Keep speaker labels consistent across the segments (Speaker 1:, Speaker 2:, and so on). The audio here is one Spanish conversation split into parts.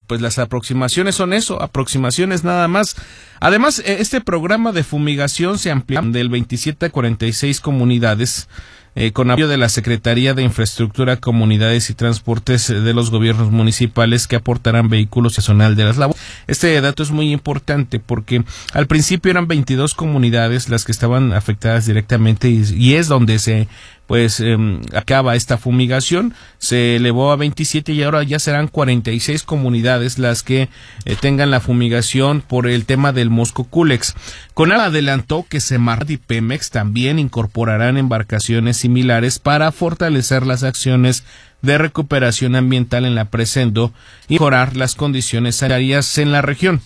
Speaker 1: pues las aproximaciones son eso, aproximaciones nada más. Además, este programa de fumigación se amplió del 27 a 46 comunidades, con apoyo de la Secretaría de Infraestructura, Comunidades y Transportes de los gobiernos municipales, que aportarán vehículos y personal de las labores. Este dato es muy importante porque al principio eran 22 comunidades las que estaban afectadas directamente y es donde se acaba esta fumigación. Se elevó a 27 y ahora ya serán 46 comunidades las que tengan la fumigación por el tema del mosco culex. CONAGUA adelantó que Semarnat y Pemex también incorporarán embarcaciones similares para fortalecer las acciones de recuperación ambiental en la Presendo y mejorar las condiciones sanitarias en la región.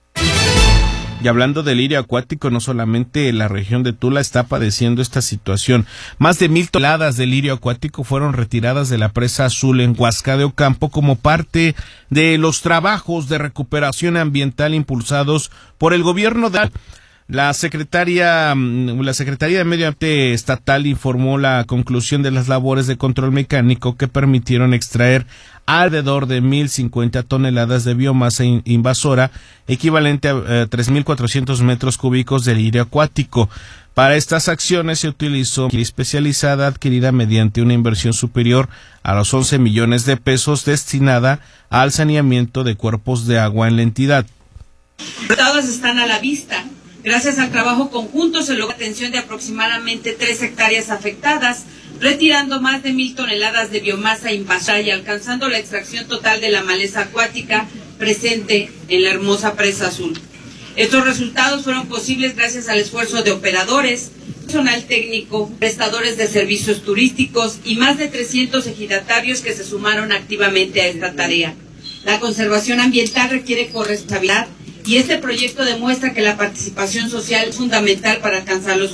Speaker 1: Y hablando del lirio acuático, no solamente la región de Tula está padeciendo esta situación. Más de 1,000 toneladas de lirio acuático fueron retiradas de la presa azul en Huasca de Ocampo como parte de los trabajos de recuperación ambiental impulsados por el gobierno de la Secretaría de Medio Ambiente Estatal informó la conclusión de las labores de control mecánico que permitieron extraer alrededor de 1,050 toneladas de biomasa invasora, equivalente a 3,400 metros cúbicos de lirio acuático. Para estas acciones se utilizó maquinaria especializada adquirida mediante una inversión superior a los 11 millones de pesos destinada al saneamiento de cuerpos de agua en la entidad.
Speaker 2: Los resultados están a la vista. Gracias al trabajo conjunto se logró la atención de aproximadamente 3 hectáreas afectadas, retirando más de 1,000 toneladas de biomasa invasora y alcanzando la extracción total de la maleza acuática presente en la hermosa presa azul. Estos resultados fueron posibles gracias al esfuerzo de operadores, personal técnico, prestadores de servicios turísticos y más de 300 ejidatarios que se sumaron activamente a esta tarea. La conservación ambiental requiere corresponsabilidad y este proyecto demuestra que la participación social es fundamental para alcanzar los